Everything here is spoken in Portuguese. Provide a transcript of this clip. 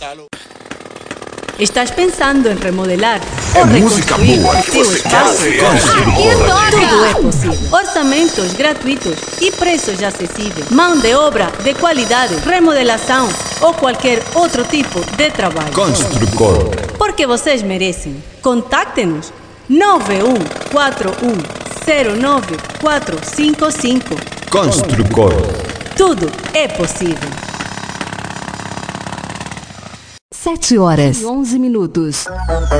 ¿Estás pensando en remodelar o reconstruir tu espacio? Tudo é possível. Orçamentos gratuitos e preços acessíveis. Mão de obra de qualidade, remodelação ou qualquer outro tipo de trabalho. Construcor. Porque vocês merecem. Contacte-nos 9141095455. Construcor. Tudo é possível. 7 horas e 11 minutos.